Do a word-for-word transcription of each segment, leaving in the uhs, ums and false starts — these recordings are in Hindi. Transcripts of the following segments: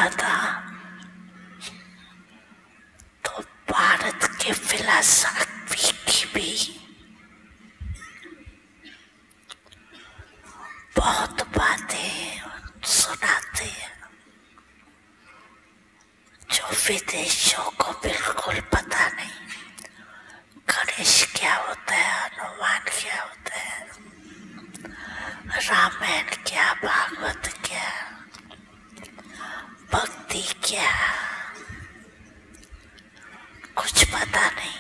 होता था तो भारत के फिलॉसफी की भी बहुत बातें सुनाते हैं जो विदेशियों को बिल्कुल पता नहीं। गणेश क्या होता है, हनुमान क्या होता है, रामायण क्या, भागवत क्या, भक्ति क्या, कुछ पता नहीं।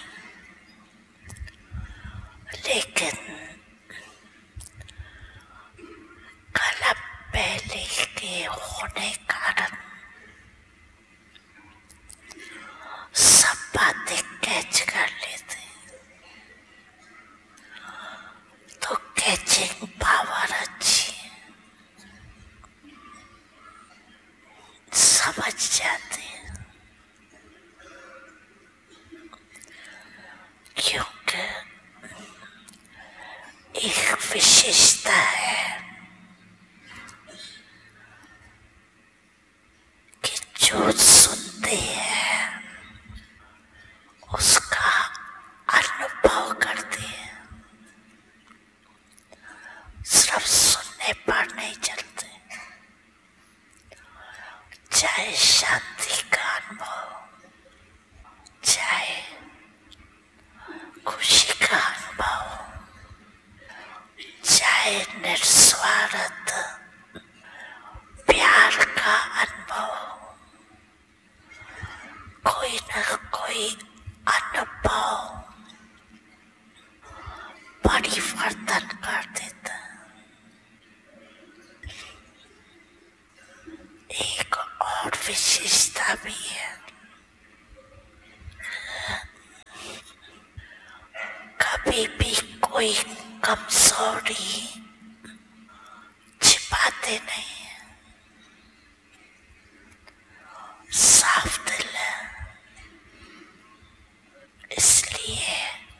लेकिन कला पहले के होने कारण सब बातें कैच कर लेते, तो कैचिंग पावर अच्छी है, समझ जाते हैं। क्योंकि एक विशेषता है कि जो सुनते हैं उसका अनुभव करते हैं, सिर्फ सुनने पर नहीं चलते। चाहे शांति का अनुभव, चाहे खुशी का अनुभव, चाहे निस्वार्थ प्यार का अनुभव, कोई न कोई अनुभव परिवर्तन कर देता। एक और विशेषता भी है, कभी भी कोई कमजोरी छिपाते नहीं है, साफ दिल है। इसलिए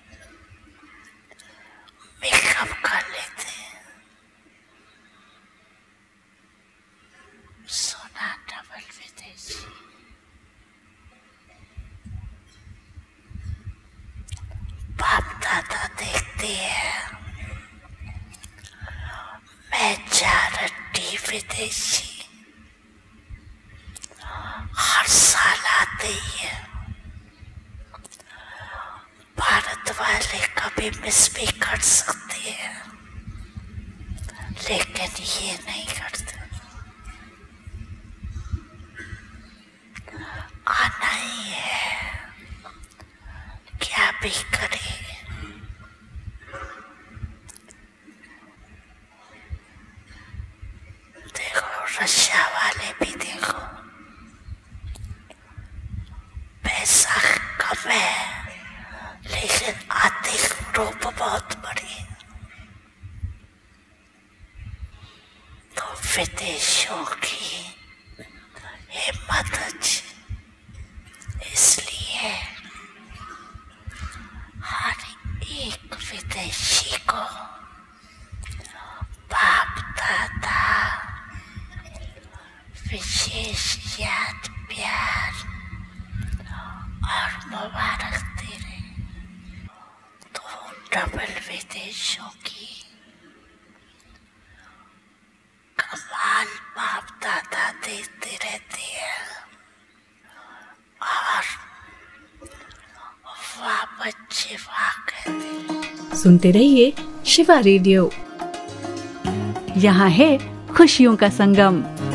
मेकअप कर लेते हैं। सोना डबल विदेशी। बाप दादा देखते हैं, मेजॉरिटी विदेशी हर साल आते ही है। भारत वाले कभी मिस भी कर सकते हैं, लेकिन ये नहीं करते। आना ही है, क्या भी करे। देखो रशिया वाले भी देखो, पैसा कम है लेकिन आर्थिक रूप बहुत बड़ी। तो विदेशों की हिम्मत अच्छी, इसलिए हर एक विदेशी को बाप दादा विशेष याद, प्यार और मुबारक दे रहे। तो डबल विदेशों की कमाल बाप दादा देते रहते हैं और वाह बच्चे वाह कहते। सुनते रहिए शिवा रेडियो, यहाँ है खुशियों का संगम।